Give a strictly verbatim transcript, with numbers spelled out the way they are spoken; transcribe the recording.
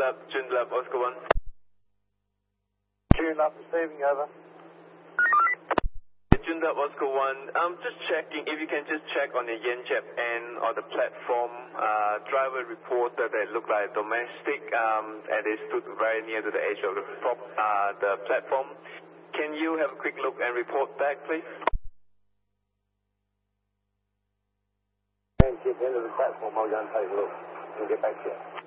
Joondalup, Joondalup, Oscar one. Joondalup receiving, over. Joondalup, Oscar one. I'm just checking if you can just check on the Yanchep end or the platform. Uh, driver reported that it looked like domestic um, and they stood very near to the edge of the, prop, uh, the platform. Can you have a quick look and report back, please? Yanchep end of the platform, I'll go and take a look and get back to you.